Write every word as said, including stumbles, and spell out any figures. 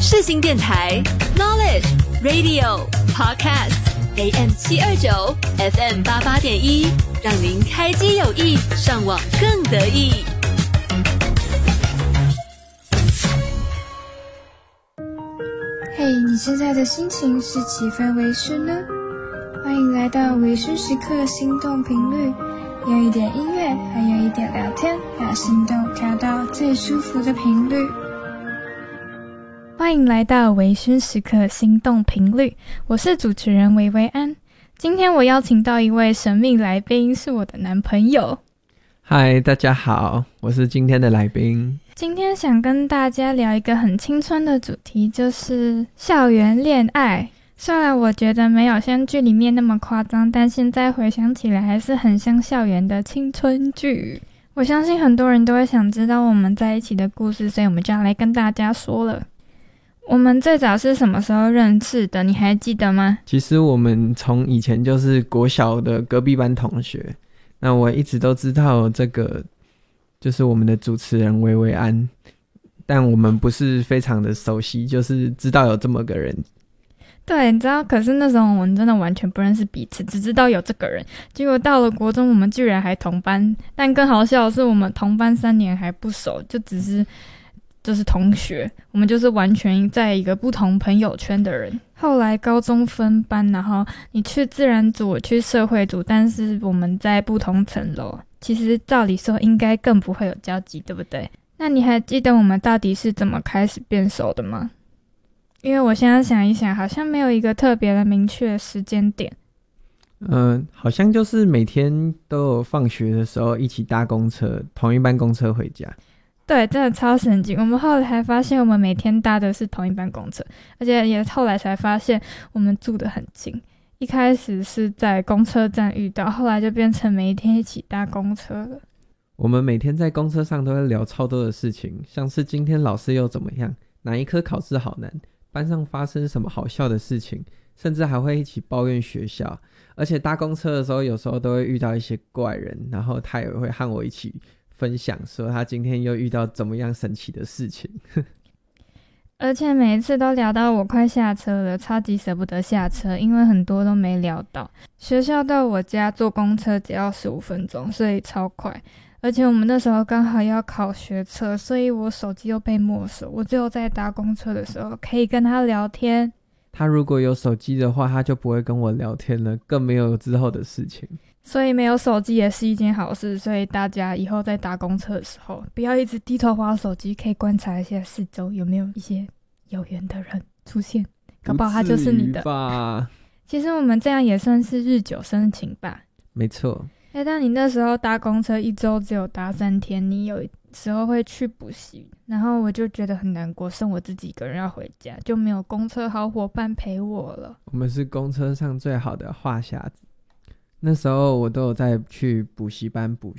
世新电台 Knowledge Radio Podcast A M 七二九 F M 八八点一，让您开机有益，上网更得意。 嘿、hey, 你现在的心情是几分微醺呢？欢迎来到微醺时刻心动频率，有一点音乐，还有一点聊天，把心动调到最舒服的频率。 欢迎来到微醺时刻心动频率，我是主持人维维安。今天我邀请到一位神秘来宾，是我的男朋友。 嗨，大家好，我是今天的来宾。 今天想跟大家聊一个很青春的主题，就是校园恋爱。虽然我觉得没有像剧里面那么夸张，但现在回想起来还是很像校园的青春剧。我相信很多人都会想知道我们在一起的故事，所以我们就要来跟大家说了。我们最早是什么时候认识的？你还记得吗？ 其实我们从以前就是国小的隔壁班同学，那我一直都知道这个就是我们的主持人维维安，但我们不是非常的熟悉，就是知道有这么个人。 对，你知道，可是那时候我们真的完全不认识彼此，只知道有这个人。结果到了国中，我们居然还同班，但更好笑的是，我们同班三年还不熟，就只是就是同学，我们就是完全在一个不同朋友圈的人。后来高中分班，然后你去自然组，我去社会组，但是我们在不同层楼，其实照理说应该更不会有交集，对不对？那你还记得我们到底是怎么开始变熟的吗？因为我现在想一想，好像没有一个特别的明确的时间点。 嗯、呃，好像就是每天都有放学的时候一起搭公车，同一班公车回家。 对，真的超神奇。我们后来还发现我们每天搭的是同一班公车，而且也后来才发现我们住得很近。一开始是在公车站遇到，后来就变成每一天一起搭公车了。 我们每天在公车上都会聊超多的事情，像是今天老师又怎么样，哪一科考试好难，班上发生什么好笑的事情，甚至还会一起抱怨学校。而且搭公车的时候有时候都会遇到一些怪人，然后他也会和我一起分享说他今天又遇到怎么样神奇的事情。 而且每一次都聊到我快下车了，超级舍不得下车，因为很多都没聊到。学校到我家坐公车只要十五分钟，所以超快。而且我们那时候刚好要考学测，所以我手机又被没收，我只有在搭公车的时候可以跟他聊天。 他如果有手机的话，他就不会跟我聊天了，更没有之后的事情。 所以没有手机也是一件好事，所以大家以后在搭公车的时候不要一直低头滑手机，可以观察一下四周有没有一些有缘的人出现，搞不好他就是你的吧。其实我们这样也算是日久生情吧。 没错。 欸，但你那时候搭公车一周只有搭三天，你有时候会去补习，然后我就觉得很难过，剩我自己一个人要回家，就没有公车好伙伴陪我了。 我们是公车上最好的话匣子。那时候我都有在去补习班补